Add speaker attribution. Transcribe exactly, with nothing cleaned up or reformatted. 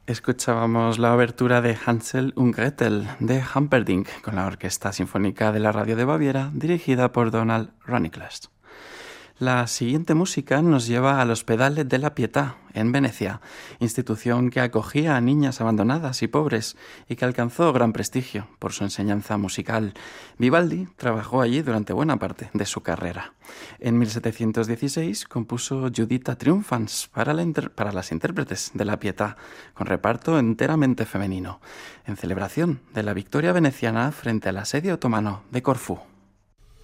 Speaker 1: Escuchábamos la obertura de Hansel und Gretel de Humperdinck con la Orquesta Sinfónica de la Radio de Baviera, dirigida por Donald Ronikless. La siguiente música nos lleva al Hospedale della Pietà, en Venecia, institución que acogía a niñas abandonadas y pobres y que alcanzó gran prestigio por su enseñanza musical. Vivaldi trabajó allí durante buena parte de su carrera. En mil setecientos dieciséis compuso Giuditta Triumphans para, la inter- para las intérpretes de la Pietà, con reparto enteramente femenino, en celebración de la victoria veneciana frente al asedio otomano de Corfú.